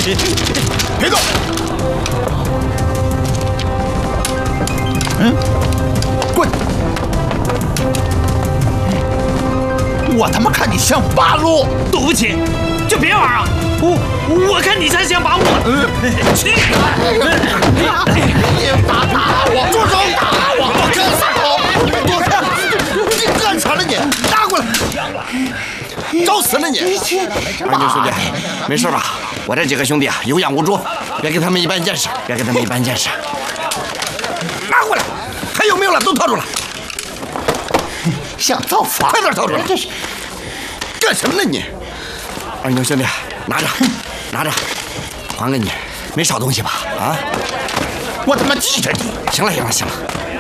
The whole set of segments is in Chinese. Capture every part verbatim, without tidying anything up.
别动！嗯，滚！我他妈看你像八路！ 对不起，就别玩啊！我我看你才像把我。去！ 你打打我！住手！打我！我看撒手！躲开！你干啥了你？打过来！找死了你！ 二牛兄弟，没事吧？我这几个兄弟啊，有氧无助，别给他们一般见识，别给他们一般见识。 拿过来！还有没有了？都掏出来！想造反？快点掏出来！这是干什么呢你？ 二牛兄弟，拿着，拿着，还给你，没少东西吧？啊！ 我他妈记着你！ 行了，行了，行了。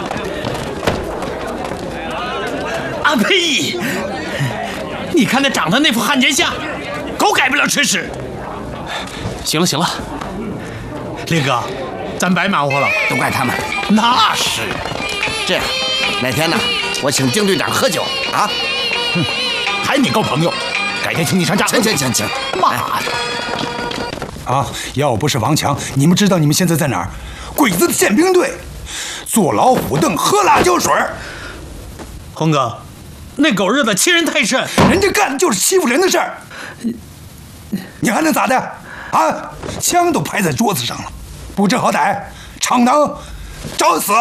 啊呸！你看他长得那副汉奸相，狗改不了吃屎。行了行了，林哥，咱白忙活了， 都怪他们。 那是。 这样，哪天呢，我请丁队长喝酒啊？ 哼，还你够朋友，改天请你上家。 行行行行， 妈的！ 啊，要不是王强，你们知道你们现在在哪儿？鬼子的宪兵队，坐老虎凳，喝辣椒水。 红哥，那狗日的欺人太甚， 人家干的就是欺负人的事儿，你还能咋的？啊，枪都拍在桌子上了，不知好歹，闯荡，找死！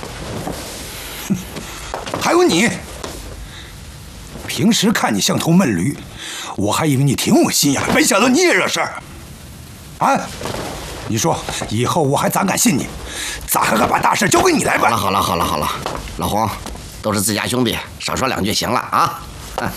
还有你，平时看你像头闷驴，我还以为你挺有心眼，没想到你也惹事儿。啊，你说以后我还咋敢信你？咋还敢把大事交给你来办？ 好了好了好了好了，老黄，都是自家兄弟，少说两句行了啊。啊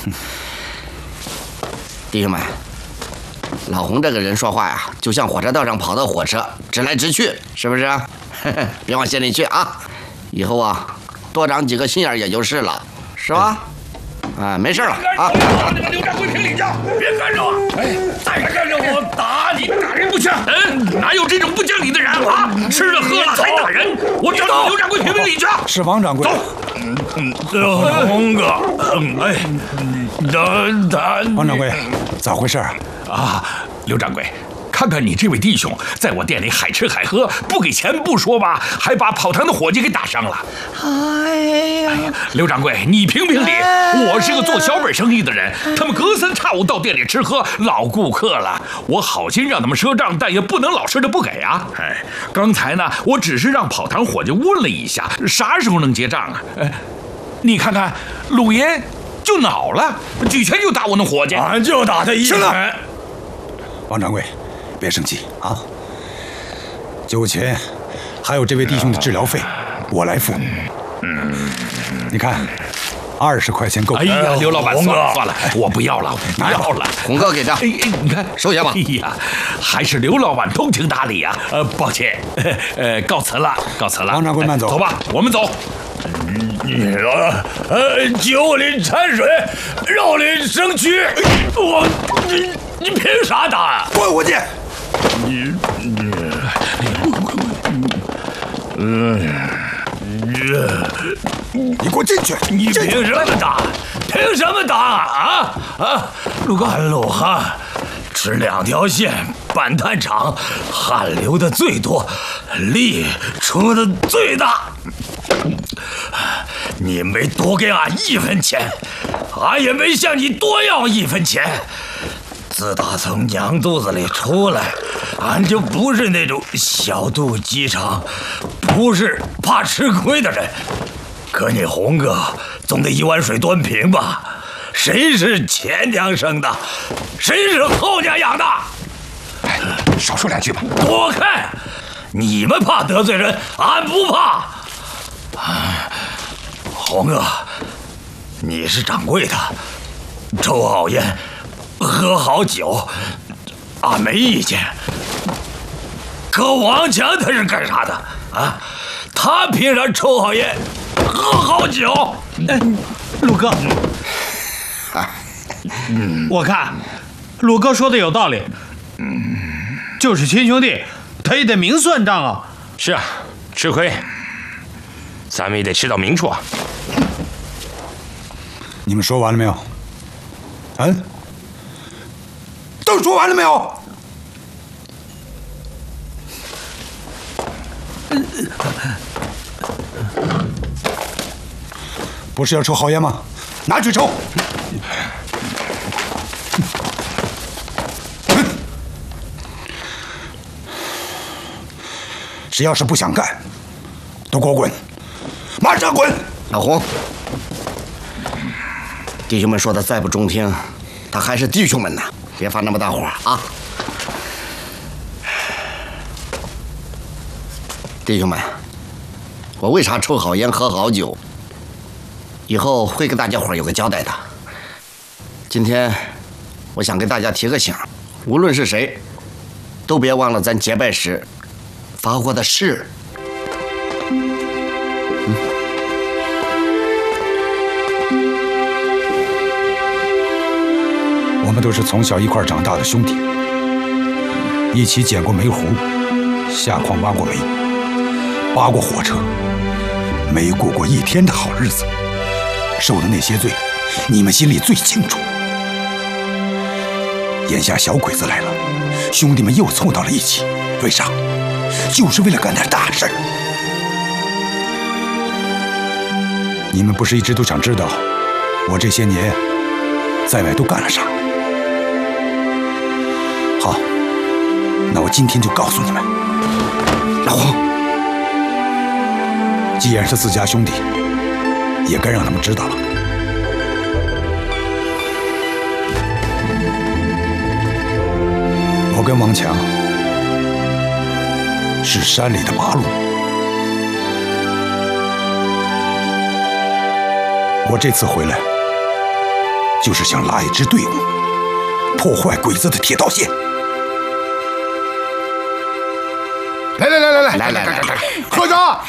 弟兄们，老洪这个人说话呀，就像火车道上跑的火车，直来直去，是不是？别往心里去啊！以后啊，多长几个心眼也就是了，是吧？啊，没事了啊！ 那个刘掌柜评理去，别干着我！哎，再敢干着我，打你！打人不行！嗯，哪有这种不讲理的人啊？吃了喝了还打人！我找你刘掌柜评评理去。 是王掌柜。 走。嗯嗯，洪哥，哎，等等。 王掌柜，咋回事啊？刘掌柜。看看你这位弟兄，在我店里海吃海喝，不给钱不说吧，还把跑堂的伙计给打伤了。哎呀，刘掌柜，你评评理，我是个做小本生意的人，他们隔三差五到店里吃喝，老顾客了，我好心让他们赊账，但也不能老实的不给啊。哎，刚才呢，我只是让跑堂伙计问了一下，啥时候能结账啊？哎，你看看，鲁爷就恼了，举拳就打我那伙计，俺就打他一拳。 王掌柜。别生气啊！酒钱，还有这位弟兄的治疗费，我来付。嗯，你看，二十块钱够。 哎呀，刘老板，算了算了，我不要了，不要了。 洪哥给账。 哎哎，你看， 收下吧。 哎呀，还是刘老板通情达理呀。呃，抱歉，呃，告辞了，告辞了。 王掌柜慢走。 走吧，我们走。你说，呃，酒里掺水，肉里生蛆，我你你凭啥打？ 滚回去！ 你你嗯， 你给我进去！ 你凭什么打？凭什么打啊啊！陆哥，陆汉吃两条线，板炭厂汗流的最多，力出的最大。你没多给俺一分钱，俺也没向你多要一分钱。自打从娘肚子里出来，俺就不是那种小肚鸡肠，不是怕吃亏的人。可你洪哥总得一碗水端平吧？谁是前娘生的，谁是后娘养的？ 哎，少说两句吧。 躲开！你们怕得罪人，俺不怕。洪哥，你是掌柜的，抽好烟，喝好酒，俺没意见。可王强他是干啥的啊？他凭啥抽好烟，喝好酒？ 哎，鲁哥，嗯，我看鲁哥说的有道理。嗯，就是亲兄弟，他也得明算账啊。 是啊，吃亏，咱们也得吃到明处啊。 你们说完了没有？嗯，都说完了没有？ 不是要抽好烟吗？拿去抽。谁要是不想干，都给我滚！马上滚！ 老洪，弟兄们说的再不中听，他还是弟兄们呢，别发那么大火啊！弟兄们，我为啥抽好烟喝好酒？以后会跟大家伙有个交代的。今天，我想跟大家提个醒，无论是谁，都别忘了咱结拜时发过的誓。嗯。 我们都是从小一块长大的兄弟，一起捡过煤糊，下矿挖过煤，扒过火车，没过过一天的好日子。受的那些罪，你们心里最清楚。眼下小鬼子来了，兄弟们又凑到了一起，为啥？就是为了干点大事儿。你们不是一直都想知道我这些年在外都干了啥？好，那我今天就告诉你们。老黄，既然是自家兄弟，也该让他们知道了。我跟王强是山里的八路，我这次回来就是想拉一支队伍，破坏鬼子的铁道线。 来来来来来来来来来， 喝着，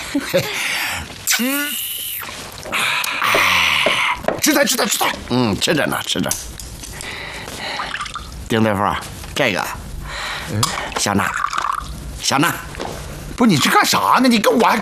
吃菜吃菜吃菜。 嗯，吃着呢，吃着。丁大夫，这个，小娜，小娜， 不是你这干啥呢？你跟我还